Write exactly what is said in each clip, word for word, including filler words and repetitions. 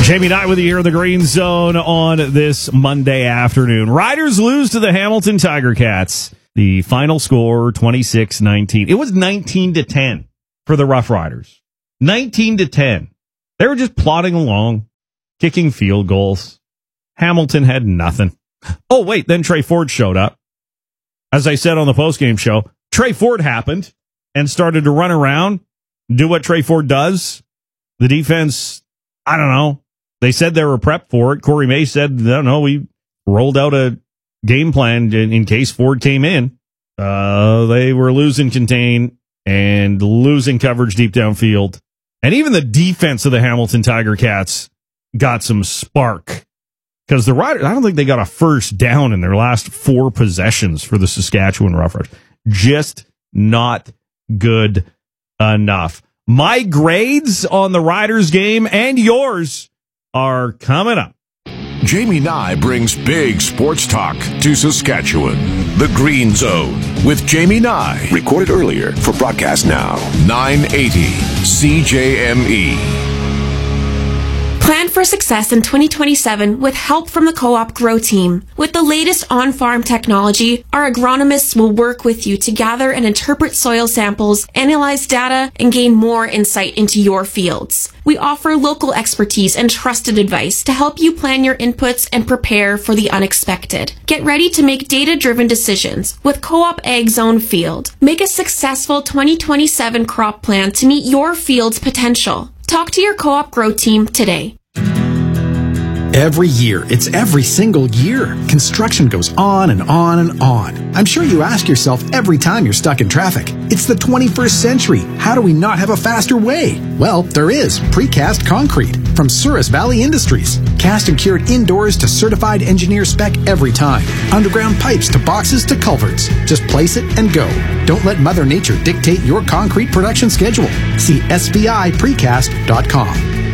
Jamie Knight with you here in the Green Zone on this Monday afternoon. Riders lose to the Hamilton Tiger Cats. The final score, twenty-six nineteen. It was nineteen to ten for the Rough Riders. nineteen to ten. They were just plodding along, kicking field goals. Hamilton had nothing. Oh, wait, then Trey Ford showed up. As I said on the postgame show, Trey Ford happened and started to run around, do what Trey Ford does. The defense, I don't know. They said they were prepped for it. Corey May said, no, no, we rolled out a game plan in, in case Ford came in. Uh, they were losing contain and losing coverage deep downfield. And even the defense of the Hamilton Tiger Cats got some spark. Because the Riders, I don't think they got a first down in their last four possessions for the Saskatchewan Roughriders. Just not good enough. My grades on the Riders game and yours are coming up. Jamie Nye brings big sports talk to Saskatchewan. The Green Zone with Jamie Nye. Recorded earlier for broadcast now. nine eighty C J M E. Plan for success in twenty twenty-seven with help from the Co-op Grow Team. With the latest on-farm technology, our agronomists will work with you to gather and interpret soil samples, analyze data, and gain more insight into your fields. We offer local expertise and trusted advice to help you plan your inputs and prepare for the unexpected. Get ready to make data-driven decisions with Co-op Ag Zone Field. Make a successful twenty twenty-seven crop plan to meet your field's potential. Talk to your Co-op Grow Team today. Every year, it's every single year. Construction goes on and on and on. I'm sure you ask yourself every time you're stuck in traffic, it's the twenty-first century. How do we not have a faster way? Well, there is precast concrete from Souris Valley Industries. Cast and cured indoors to certified engineer spec every time. Underground pipes to boxes to culverts. Just place it and go. Don't let Mother Nature dictate your concrete production schedule. See S V I precast dot com.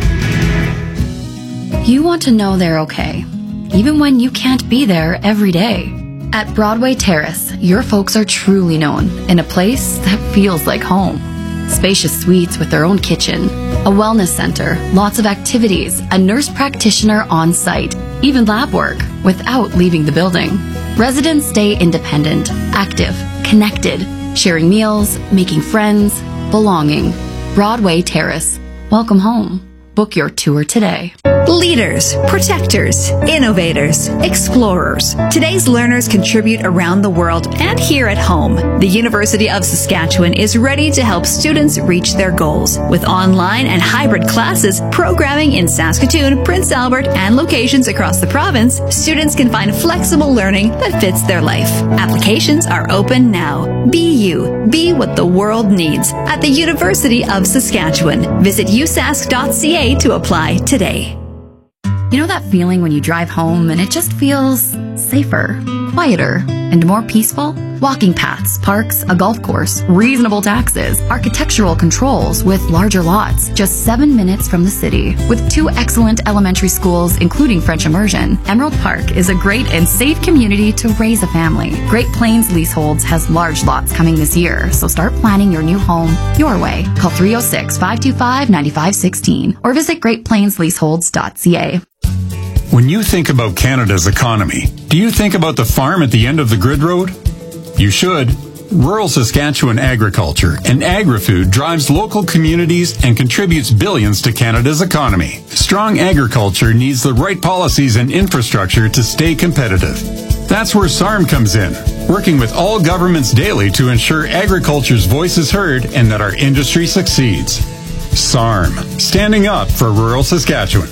You want to know they're okay, even when you can't be there every day. At Broadway Terrace, your folks are truly known in a place that feels like home. Spacious suites with their own kitchen, a wellness center, lots of activities, a nurse practitioner on site, even lab work without leaving the building. Residents stay independent, active, connected, sharing meals, making friends, belonging. Broadway Terrace. Welcome home. Book your tour today. Leaders, protectors, innovators, explorers. Today's learners contribute around the world and here at home. The University of Saskatchewan is ready to help students reach their goals. With online and hybrid classes, programming in Saskatoon, Prince Albert, and locations across the province, students can find flexible learning that fits their life. Applications are open now. Be you. Be what the world needs at the University of Saskatchewan. Visit u sask dot c a to apply today. You know that feeling when you drive home and it just feels safer, quieter, and more peaceful? Walking paths, parks, a golf course, reasonable taxes, architectural controls with larger lots, just seven minutes from the city. With two excellent elementary schools, including French immersion, Emerald Park is a great and safe community to raise a family. Great Plains Leaseholds has large lots coming this year, so start planning your new home your way. Call three oh six, five two five, nine five one six or visit great plains leaseholds dot c a. When you think about Canada's economy, do you think about the farm at the end of the grid road? You should. Rural Saskatchewan agriculture and agri-food drives local communities and contributes billions to Canada's economy. Strong agriculture needs the right policies and infrastructure to stay competitive. That's where S A R M comes in, working with all governments daily to ensure agriculture's voice is heard and that our industry succeeds. S A R M, standing up for rural Saskatchewan.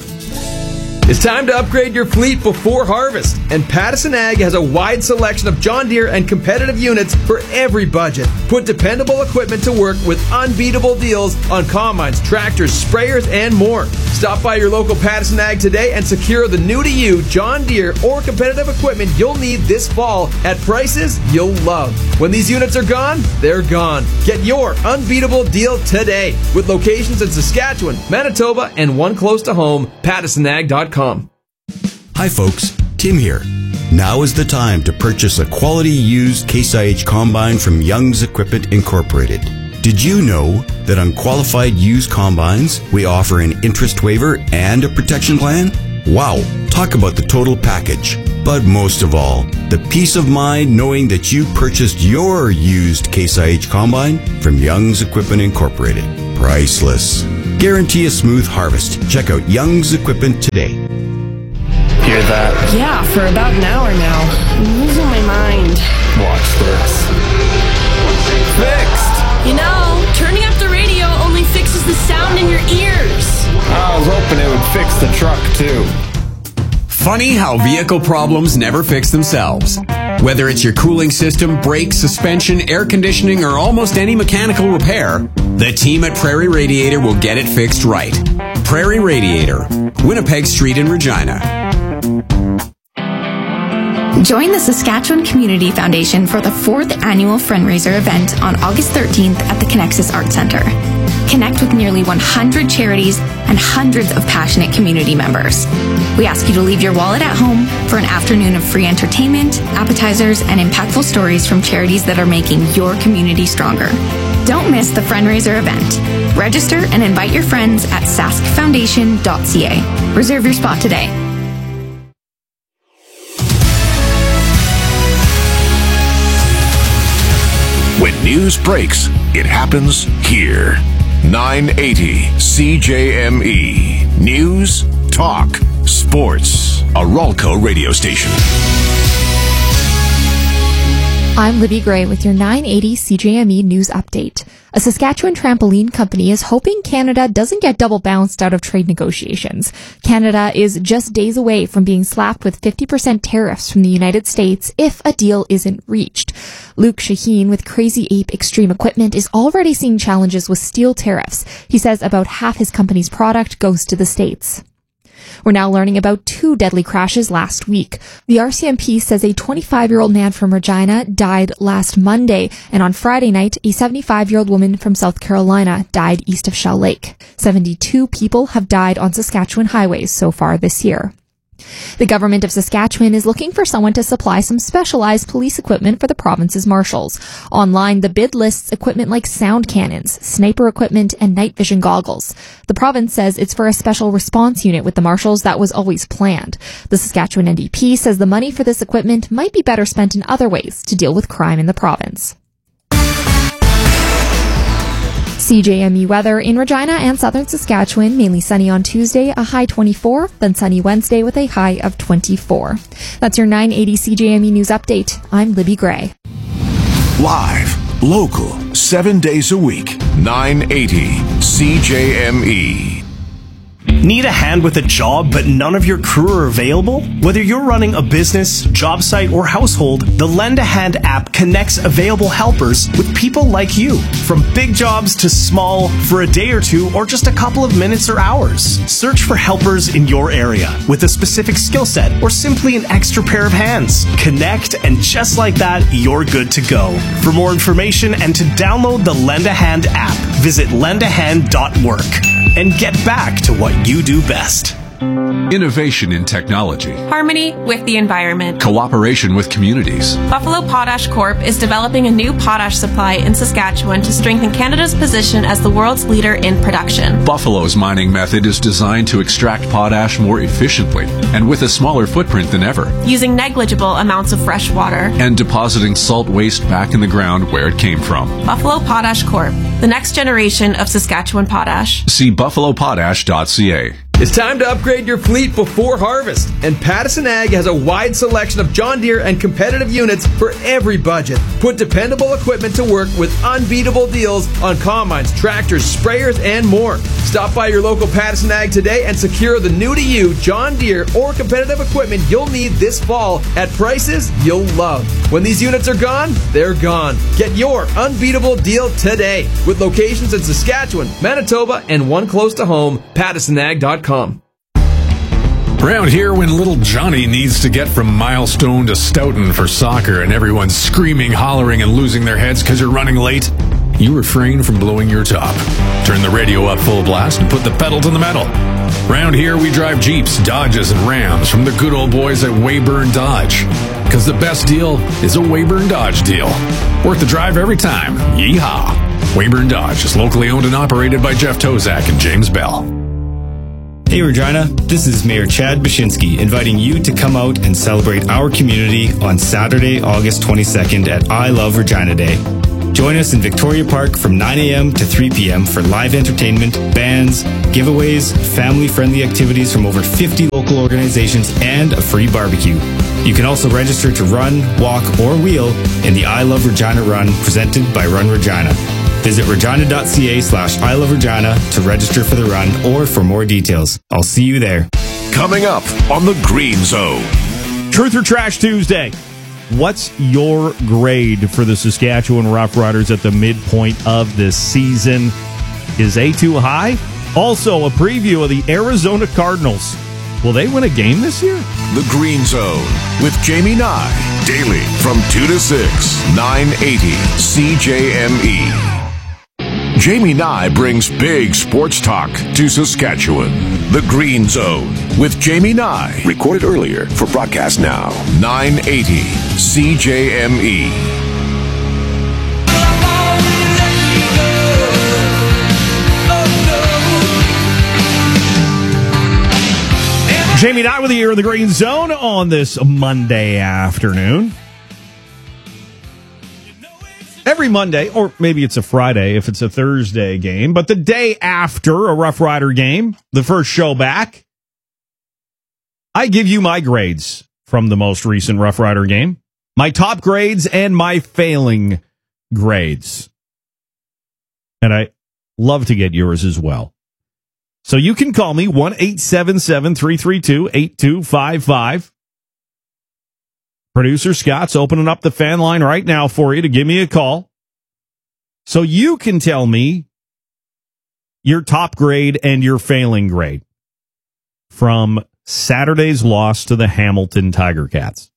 It's time to upgrade your fleet before harvest, and Pattison Ag has a wide selection of John Deere and competitive units for every budget. Put dependable equipment to work with unbeatable deals on combines, tractors, sprayers, and more. Stop by your local Pattison Ag today and secure the new-to-you John Deere or competitive equipment you'll need this fall at prices you'll love. When these units are gone, they're gone. Get your unbeatable deal today with locations in Saskatchewan, Manitoba, and one close to home, pattison ag dot com. Hi folks, Tim here. Now is the time to purchase a quality used Case I H combine from Young's Equipment Incorporated. Did you know that on qualified used combines, we offer an interest waiver and a protection plan? Wow, talk about the total package. But most of all, the peace of mind knowing that you purchased your used Case I H combine from Young's Equipment Incorporated. Priceless. Guarantee a smooth harvest. Check out Young's Equipment today. Hear that? Yeah, for about an hour now. I'm losing my mind. Watch this. Fixed! You know, turning up the radio only fixes the sound in your ears. I was hoping it would fix the truck, too. Funny how vehicle problems never fix themselves. Whether it's your cooling system, brakes, suspension, air conditioning, or almost any mechanical repair, the team at Prairie Radiator will get it fixed right. Prairie Radiator, Winnipeg Street in Regina. Join the Saskatchewan Community Foundation for the fourth annual fundraiser event on August thirteenth at the Connexus Arts Centre. Connect with nearly one hundred charities and hundreds of passionate community members. We ask you to leave your wallet at home for an afternoon of free entertainment, appetizers, and impactful stories from charities that are making your community stronger. Don't miss the fundraiser event. Register and invite your friends at sask foundation dot c a. Reserve your spot today. When news breaks, it happens here. nine eighty C J M E. News, talk, sports. A Ralco radio station. I'm Libby Gray with your nine eighty C J M E news update. A Saskatchewan trampoline company is hoping Canada doesn't get double bounced out of trade negotiations. Canada is just days away from being slapped with fifty percent tariffs from the United States if a deal isn't reached. Luke Shaheen with Crazy Ape Extreme Equipment is already seeing challenges with steel tariffs. He says about half his company's product goes to the States. We're now learning about two deadly crashes last week. The R C M P says a twenty-five-year-old man from Regina died last Monday, and on Friday night, a seventy-five-year-old woman from South Carolina died east of Shell Lake. seventy-two people have died on Saskatchewan highways so far this year. The government of Saskatchewan is looking for someone to supply some specialized police equipment for the province's marshals. Online, the bid lists equipment like sound cannons, sniper equipment, and night vision goggles. The province says it's for a special response unit with the marshals that was always planned. The Saskatchewan N D P says the money for this equipment might be better spent in other ways to deal with crime in the province. C J M E weather in Regina and southern Saskatchewan, mainly sunny on Tuesday, a high twenty-four, then sunny Wednesday with a high of twenty-four. That's your nine eighty C J M E news update. I'm Libby Gray. Live, local, seven days a week. nine eighty C J M E. Need a hand with a job, but none of your crew are available? Whether you're running a business, job site, or household, the Lend a Hand app connects available helpers with people like you. From big jobs to small, for a day or two, or just a couple of minutes or hours. Search for helpers in your area with a specific skill set or simply an extra pair of hands. Connect, and just like that, you're good to go. For more information and to download the Lend a Hand app, visit lend a hand dot work. And get back to what you do best. Innovation in technology. Harmony with the environment. Cooperation with communities. Buffalo Potash Corp is developing a new potash supply in Saskatchewan to strengthen Canada's position as the world's leader in production. Buffalo's mining method is designed to extract potash more efficiently and with a smaller footprint than ever. Using negligible amounts of fresh water. And depositing salt waste back in the ground where it came from. Buffalo Potash Corp, the next generation of Saskatchewan potash. See buffalo potash dot c a. It's time to upgrade your fleet before harvest, and Pattison Ag has a wide selection of John Deere and competitive units for every budget. Put dependable equipment to work with unbeatable deals on combines, tractors, sprayers, and more. Stop by your local Pattison Ag today and secure the new-to-you John Deere or competitive equipment you'll need this fall at prices you'll love. When these units are gone, they're gone. Get your unbeatable deal today with locations in Saskatchewan, Manitoba, and one close to home, pattison ag dot com. Around here, when little Johnny needs to get from Milestone to Stoughton for soccer and everyone's screaming, hollering, and losing their heads because you're running late, you refrain from blowing your top. Turn the radio up full blast and put the pedal to the metal. Around here, we drive Jeeps, Dodges, and Rams from the good old boys at Weyburn Dodge. Because the best deal is a Weyburn Dodge deal. Worth the drive every time. Yeehaw! Weyburn Dodge is locally owned and operated by Jeff Tozak and James Bell. Hey Regina, this is Mayor Chad Bashinsky inviting you to come out and celebrate our community on Saturday, August twenty-second at I Love Regina Day. Join us in Victoria Park from nine a.m. to three p.m. for live entertainment, bands, giveaways, family-friendly activities from over fifty local organizations, and a free barbecue. You can also register to run, walk, or wheel in the I Love Regina Run presented by Run Regina. Visit regina.ca slash I Love Regina to register for the run or for more details. I'll see you there. Coming up on the Green Zone. Truth or Trash Tuesday. What's your grade for the Saskatchewan Roughriders at the midpoint of this season? Is A too high? Also, a preview of the Arizona Cardinals. Will they win a game this year? The Green Zone with Jamie Nye. Daily from two to six, nine eighty C J M E. Jamie Nye brings big sports talk to Saskatchewan. The Green Zone with Jamie Nye. Recorded earlier for broadcast now. nine eighty C J M E. Jamie Nye with you here in the Green Zone on this Monday afternoon. Every Monday, or maybe it's a Friday if it's a Thursday game, but the day after a Rough Rider game, the first show back, I give you my grades from the most recent Rough Rider game, my top grades and my failing grades. And I love to get yours as well. So you can call me one eight seven seven, three three two, eight two five five. Producer Scott's opening up the fan line right now for you to give me a call. So you can tell me your top grade and your failing grade from Saturday's loss to the Hamilton Tiger Cats.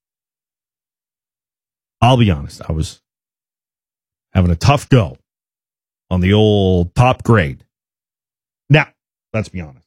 I'll be honest, I was having a tough go on the old top grade. Now, let's be honest.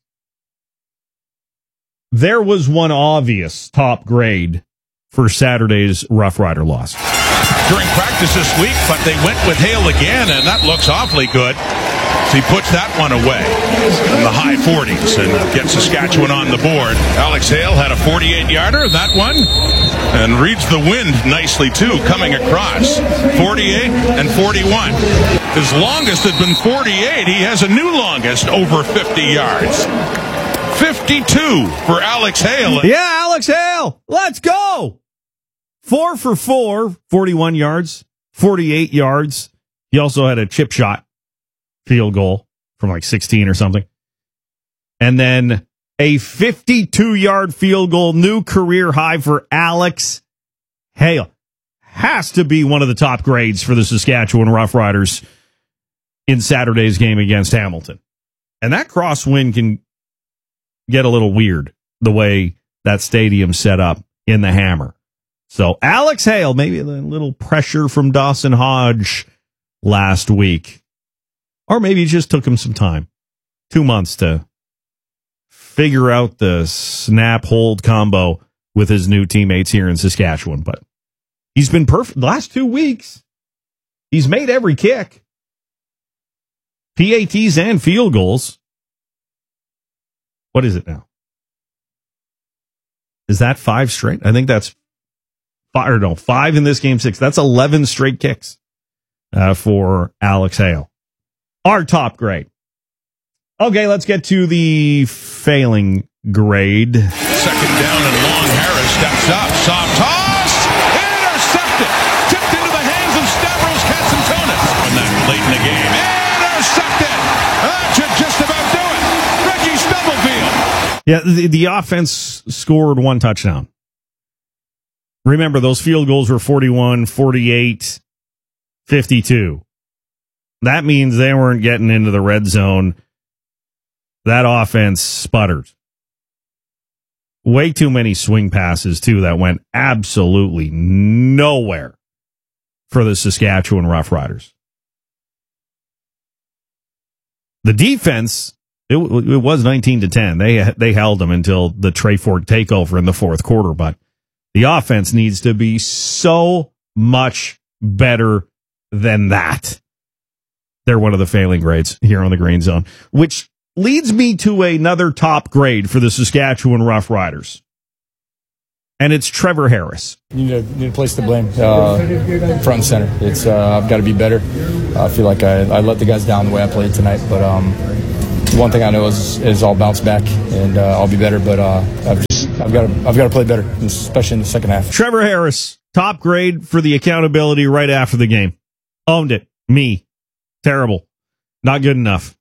There was one obvious top grade for Saturday's Rough Rider loss. During practice this week, but they went with Hale again, and that looks awfully good. So he puts that one away in the high forties and gets Saskatchewan on the board. Alex Hale had a forty-eight yarder, that one, and reads the wind nicely, too, coming across. forty-eight and forty-one. His longest had been forty-eight. He has a new longest, over fifty yards. fifty-two for Alex Hale. Yeah, Alex Hale. Let's go. Four for four, forty-one yards, forty-eight yards. He also had a chip shot field goal from like sixteen or something. And then a fifty-two-yard field goal, new career high for Alex Hale. Has to be one of the top grades for the Saskatchewan Roughriders in Saturday's game against Hamilton. And that crosswind can get a little weird the way that stadium's set up in the Hammer. So Alex Hale, maybe a little pressure from Dawson Hodge last week. Or maybe it just took him some time. Two months to figure out the snap-hold combo with his new teammates here in Saskatchewan. But he's been perfect. The last two weeks, he's made every kick. P A Ts and field goals. What is it now? Is that five straight? I think that's five, or no, five in this game, six. That's eleven straight kicks uh, for Alex Hale. Our top grade. Okay, let's get to the failing grade. Second down and long. Harris steps up. Soft toss. Intercepted. Tipped into the hands of Stavros Katsantonis. And then late in the game. Intercepted. That should just about do it. Reggie Stubblefield. Yeah, the, the offense scored one touchdown. Remember, those field goals were forty-one, forty-eight, fifty-two. That means they weren't getting into the red zone. That offense sputtered. Way too many swing passes, too, that went absolutely nowhere for the Saskatchewan Roughriders. The defense, it, it was nineteen to ten. They they held them until the Trey Ford takeover in the fourth quarter, but the offense needs to be so much better than that. they're one of the failing grades here on the Green Zone, which leads me to another top grade for the Saskatchewan Roughriders. And it's Trevor Harris. You need a, need a place to blame, uh, front and center. It's uh, I've got to be better. I feel like I, I let the guys down the way I played tonight, but um, one thing I know is, is I'll bounce back and uh, I'll be better. But uh, I've just I've got to I've got to play better, especially in the second half. Trevor Harris, top grade for the accountability right after the game. Owned it. Me, terrible, not good enough.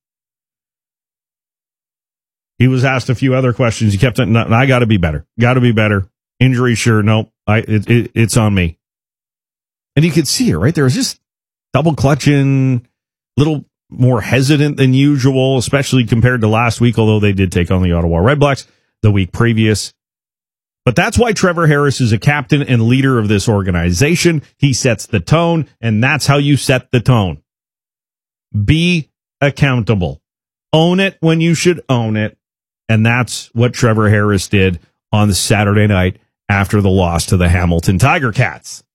He was asked a few other questions. He kept it. I got to be better. Got to be better. Injury, sure. Nope. I, it, it, it's on me. And you could see it, right? There was just double clutching, little more hesitant than usual, especially compared to last week, although they did take on the Ottawa Redblacks the week previous. But that's why Trevor Harris is a captain and leader of this organization. He sets the tone, and that's how you set the tone. Be accountable. Own it when you should own it. And that's what Trevor Harris did on the Saturday night after the loss to the Hamilton Tiger Cats.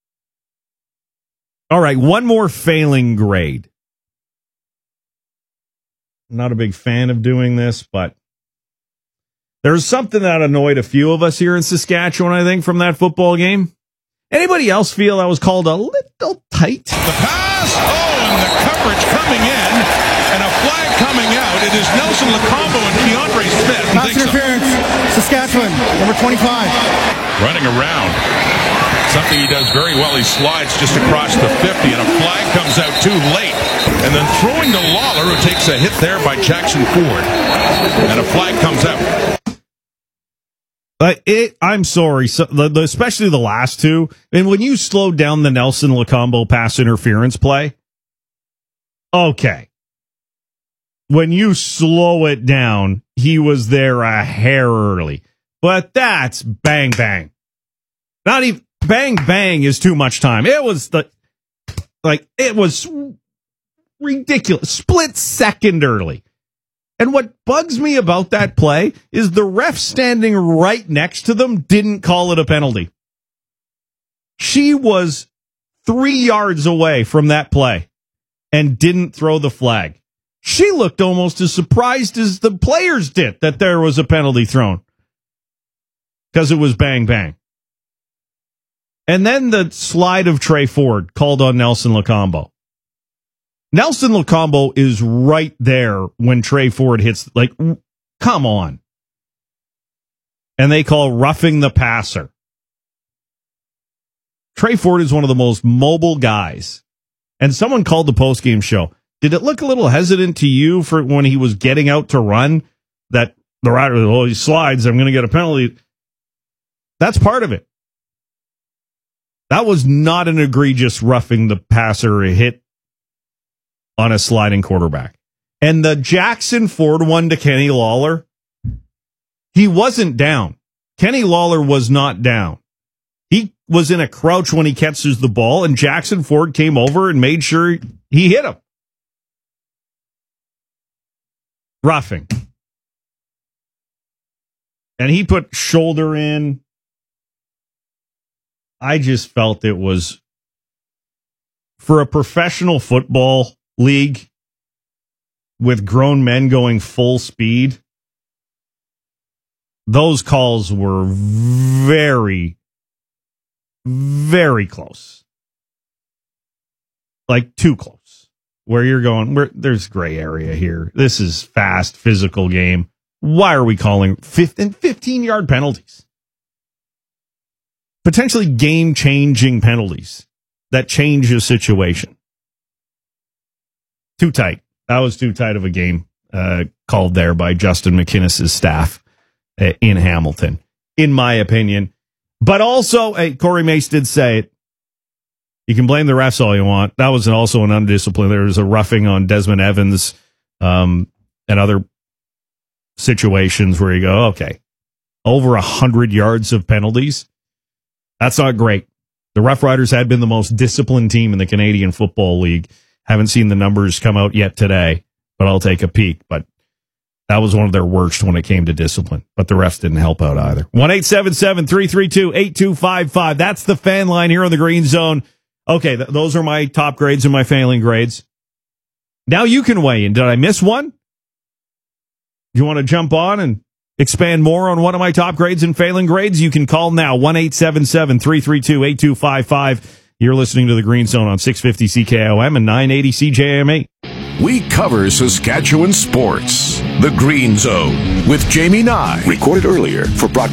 All right, one more failing grade. I'm not a big fan of doing this, but there's something that annoyed a few of us here in Saskatchewan, I think, from that football game. Anybody else feel that was called a little tight? The pass, oh, and the coverage coming in, and a flag coming out. It is Nelson Lacombo and Keandre Smith. Pass interference, Saskatchewan, number twenty-five. Running around. Something he does very well. He slides just across the fifty, and a flag comes out too late. And then throwing to Lawler, who takes a hit there by Jackson Ford. And a flag comes out. Uh, it, I'm sorry, so the, the, especially the last two. And when you slowed down the Nelson Lacombo pass interference play, okay. When you slow it down, he was there a hair early. But that's bang, bang. Not even, bang, bang is too much time. It was the, like, it was ridiculous. Split second early. And what bugs me about that play is the ref standing right next to them didn't call it a penalty. She was three yards away from that play and didn't throw the flag. She looked almost as surprised as the players did that there was a penalty thrown because it was bang, bang. And then the slide of Trey Ford called on Nelson Lacombo. Nelson Lacombo is right there when Trey Ford hits, like, come on. And they call roughing the passer. Trey Ford is one of the most mobile guys. And someone called the postgame show. Did it look a little hesitant to you for when he was getting out to run? That the rider, oh, he slides, I'm going to get a penalty. That's part of it. That was not an egregious roughing the passer hit on a sliding quarterback. And the Jackson Ford one to Kenny Lawler, he wasn't down. Kenny Lawler was not down. He was in a crouch when he catches the ball, and Jackson Ford came over and made sure he hit him. Roughing. And he put shoulder in. I just felt it was, for a professional football league with grown men going full speed, those calls were very, very close. Like too close. Where you're going, where there's gray area here. This is fast, physical game. Why are we calling fifteen-yard penalties? Potentially game-changing penalties that change a situation. Too tight. That was too tight of a game uh, called there by Justin McInnes' staff uh, in Hamilton, in my opinion. But also, uh, Corey Mace did say it. You can blame the refs all you want. That was also an undisciplined. There was a roughing on Desmond Evans um, and other situations where you go, okay, over one hundred yards of penalties. That's not great. The Rough Riders had been the most disciplined team in the Canadian Football League. Haven't seen the numbers come out yet today, but I'll take a peek. But that was one of their worst when it came to discipline. But the refs didn't help out either. one eight seven seven, three three two, eight two five five. That's the fan line here on the Green Zone. Okay, th- those are my top grades and my failing grades. Now you can weigh in. Did I miss one? You want to jump on and expand more on one of my top grades and failing grades? You can call now, one eight seven seven, three three two, eight two five five. You're listening to The Green Zone on six fifty C K O M and nine eighty C J M E. We cover Saskatchewan sports. The Green Zone with Jamie Nye. Recorded earlier for broadcast.